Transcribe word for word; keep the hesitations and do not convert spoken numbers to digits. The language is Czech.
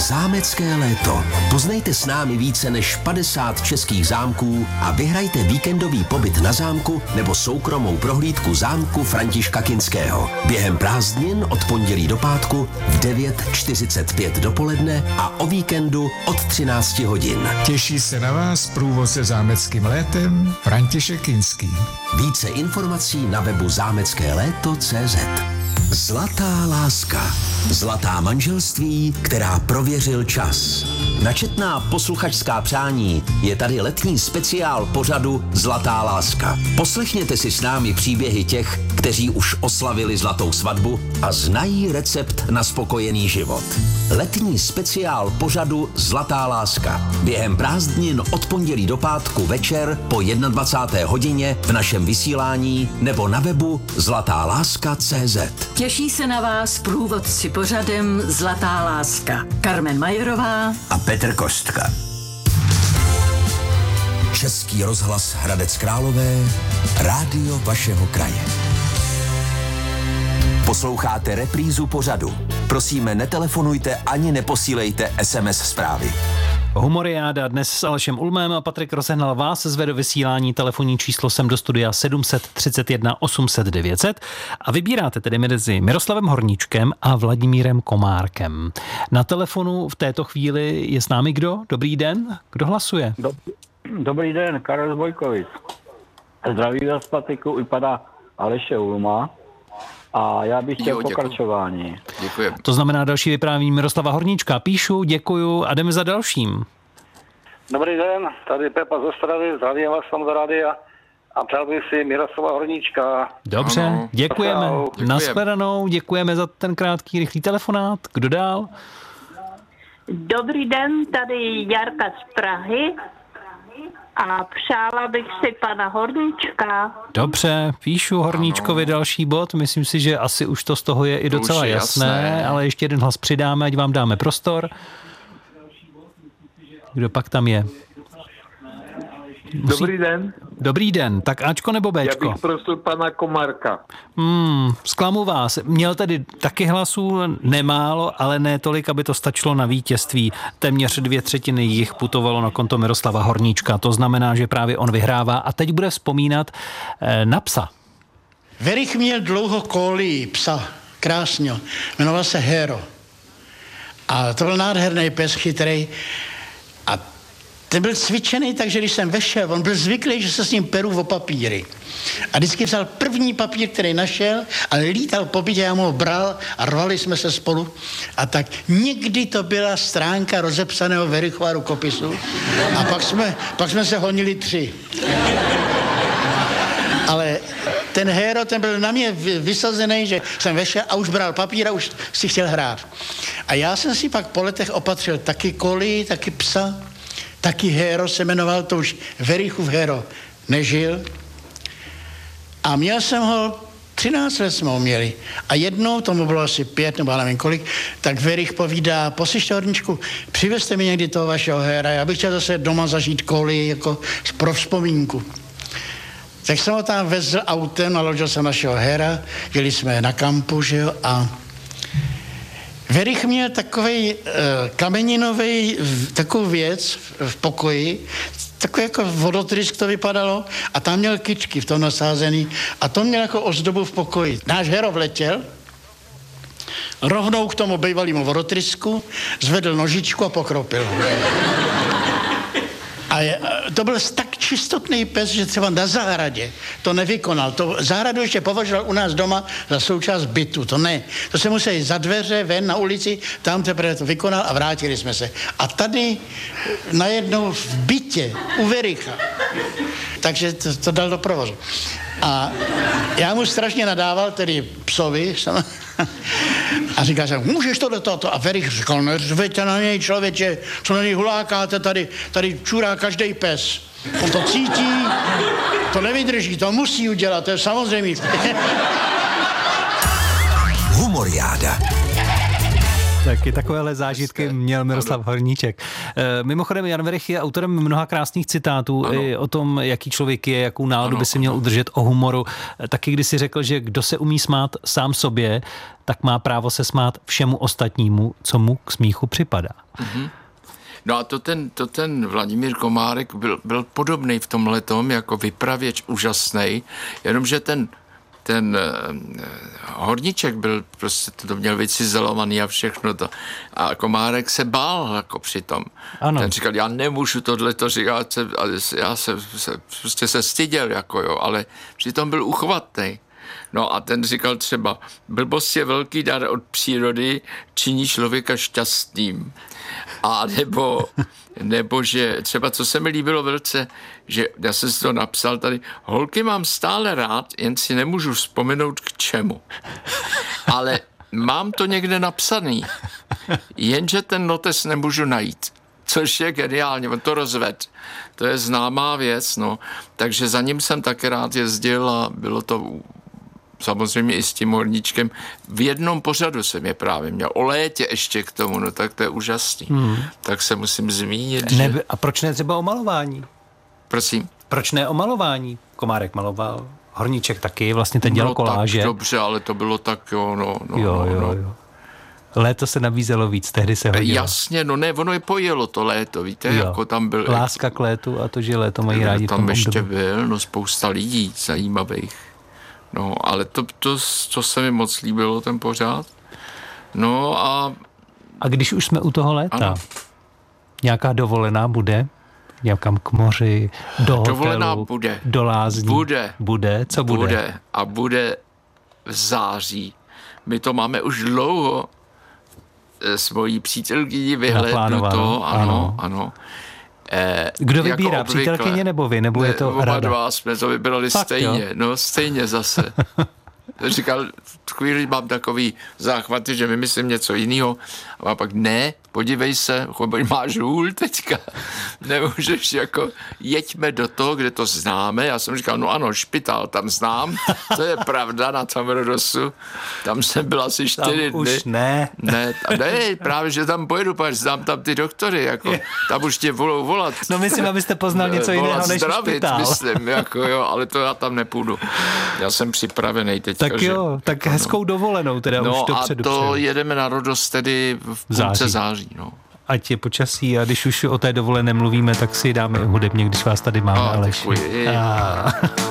Zámecké léto. Poznejte s námi více než padesát českých zámků a vyhrajte víkendový pobyt na zámku nebo soukromou prohlídku zámku Františka Kinského. Během prázdnin od pondělí do pátku v devět čtyřicet pět dopoledne a o víkendu od třináct hodin. Těší se na vás průvodce zámeckým létem František Kinský. Více informací na webu zámecké léto tečka cé zet. Zlatá láska. Zlatá manželství, která prověřil čas. Na četná posluchačská přání je tady letní speciál pořadu Zlatá láska. Poslechněte si s námi příběhy těch, kteří už oslavili zlatou svatbu a znají recept na spokojený život. Letní speciál pořadu Zlatá láska. Během prázdnin od pondělí do pátku večer po dvacáté jedné hodině v našem vysílání nebo na webu zlatá láska tečka cé zet. Těší se na vás průvodci pořadem Zlatá láska. Carmen Majerová a Petr Kostka. Český rozhlas Hradec Králové, rádio vašeho kraje. Posloucháte reprízu pořadu. Prosíme, netelefonujte ani neposílejte es em es zprávy. Humoriáda dnes s Alešem Ulmem a Patrik Rozehnal vás zve do vysílání, telefonní číslo sem do studia sedm set třicet jedna osm set devět set a vybíráte tedy mezi Miroslavem Horníčkem a Vladimírem Komárkem. Na telefonu v této chvíli je s námi kdo? Dobrý den, kdo hlasuje? Dobrý den, Karel z Bojkovic. Zdraví vás, Patriku, i pana Aleše Ulma. A já bych chtěl jo, pokračování. Děkuji. To znamená další vyprávění Miroslava Horníčka. Píšu, děkuju a jdeme za dalším. Dobrý den, tady Pepa z Ostravy, zdravím vás tam do rádia a přál bych si Miroslava Horníčka. Dobře, ano. Děkujeme. Děkujeme. Nashledanou, děkujeme za ten krátký, rychlý telefonát. Kdo dál? Dobrý den, tady Jarka z Prahy. A přála bych si pana Horníčka. Dobře, píšu Horníčkovi ano. Další bod. Myslím si, že asi už to z toho je i docela je jasné, jasné, ale ještě jeden hlas přidáme, ať vám dáme prostor. Kdo pak tam je? Musí... Dobrý den. Dobrý den, tak Ačko nebo Béčko? Já bych prosil pana Komárka. Hmm, zklamu vás. Měl tedy taky hlasů nemálo, ale ne tolik, aby to stačilo na vítězství. Téměř dvě třetiny jich putovalo na konto Miroslava Horníčka. To znamená, že právě on vyhrává a teď bude vzpomínat eh, na psa. Verich měl dlouho kolí psa, krásně. Jmenoval se Hero. A to byl nádherný pes, chytrej. A ten byl cvičený, takže když jsem vešel, on byl zvyklý, že se s ním peru o papíry. A vždycky vzal první papír, který našel a lítal po bytě, já mu ho bral a rvali jsme se spolu. A tak někdy to byla stránka rozepsaného Verichova rukopisu a pak jsme, pak jsme se honili tři. Ale ten Hero, ten byl na mě vysazený, že jsem vešel a už bral papír a už si chtěl hrát. A já jsem si pak po letech opatřil taky kolí, taky psa. Taky Hero se jmenoval, to už Verichův Hero nežil. A měl jsem ho, třináct let jsme ho měli. A jednou, tomu bylo asi pět, nebo nevím kolik, tak Verich povídá, poslyšte Horníčku, přivezte mi někdy toho vašeho Hera, já bych chtěl zase doma zažít koli, jako pro vzpomínku. Tak jsem ho tam vezl autem, naložil jsem našeho Hera, jeli jsme na kampu, že jo, a Verich měl takovej e, kameninovej, takovou věc v, v pokoji, takový jako vodotrysk to vypadalo a tam měl kyčky v tom nasázený a to měl jako ozdobu v pokoji. Náš Hero vletěl, rovnou k tomu bývalému vodotrysku, zvedl nožičku a pokropil. A je, to byl tak čistotný pes, že třeba na zahradě to nevykonal. To zahradu ještě považoval u nás doma za součást bytu. To ne. To se museli za dveře, ven na ulici, tam teprve to vykonal a vrátili jsme se. A tady najednou v bytě u Vericha. Takže to, to dal do provozu. A já mu strašně nadával, tedy psovi, a říkal jsem, můžeš to do toho? A Verich říkal, neřvěte na něj, člověče, co na něj hulákáte, tady, tady čurá každej pes. On to cítí, to nevydrží, to musí udělat, to je samozřejmě. Humoriáda. Taky takovéhle zážitky Hezké. měl Miroslav ano. Horníček. Mimochodem Jan Werich je autorem mnoha krásných citátů ano. i o tom, jaký člověk je, jakou náladu ano, by si měl ano. udržet, o humoru. Taky když si řekl, že kdo se umí smát sám sobě, tak má právo se smát všemu ostatnímu, co mu k smíchu připadá. Mhm. No a to ten, to ten Vladimír Komárek byl, byl podobný v tomhletom, jako vypravěč úžasnej, jenomže ten ten uh, Horníček byl prostě, to měl vycizelovaný a všechno to. A Komárek se bál jako přitom. Ano. Ten říkal, já nemůžu tohleto říkat, já se, se prostě se styděl, jako jo, ale přitom byl uchvatný. No a ten říkal třeba, blbost je velký dar od přírody, činí člověka šťastným. A nebo, nebo že třeba, co se mi líbilo velice, že já jsem si to napsal tady, holky mám stále rád, jen si nemůžu vzpomenout k čemu. Ale mám to někde napsaný, jenže ten notes nemůžu najít. Což je geniálně, on to rozved. To je známá věc, no. Takže za ním jsem taky rád jezdil a bylo to samozřejmě i s tím Horníčkem. V jednom pořadu jsem je právě měl. O létě ještě k tomu, no tak to je úžasný. Hmm. Tak se musím zmínit, ne, že... A proč ne třeba o malování? Prosím? Proč ne o malování? Komárek maloval, Horníček taky, vlastně ten dělal no, koláže. Tak dobře, ale to bylo tak, jo, no, no, jo, jo, no. jo. Léto se nabízelo víc, tehdy se hodilo. Jasně, no ne, ono je pojelo to léto, víte, jo. Jako tam byl... Láska k létu a to, že léto mají rádi. Tam ještě byl, no spousta lidí zajímavých. No, ale to, to, to se mi moc líbilo, ten pořád. No a... A když už jsme u toho léta, ano. nějaká dovolená bude? Někam k moři, do hotelu, dovolená bude. Do lázní? Bude. Bude? Co bude? Bude. A bude v září. My to máme už dlouho s mojí přítelkyní vyhlédnuto. Ano, ano. ano. Eh, Kdo vybírá, jako přítelkyně nebo vy, nebo ne, je to oba rada? dva jsme to vybrali Fakt, stejně, jo? no stejně zase. Říkal, v chvíli mám takový záchvaty, že vymyslím něco jiného, a pak ne, podívej se, máš hůl teďka, nemůžeš jako, jeďme do toho, kde to známe. Já jsem říkal, no ano, špitál tam znám, to je pravda na tom Rodosu, tam jsem byl asi čtyři tam dny. Už ne. Ne, ne, právě, že tam pojedu, protože znám tam ty doktory, jako, tam už tě volou volat. No myslím, abyste poznal něco jiného než zdravit, špitál. myslím, jako jo, ale to já tam nepůjdu. Já jsem připravený teď. Tak jo, že, tak hezkou dovolenou teda no, už dopředu. No a to přeju. jedeme na Rodos tedy v půlce září. září no. Ať je počasí a když už o té dovolené mluvíme, tak si dáme hudebně, když vás tady máme, a, Aleš. Děkuji. A...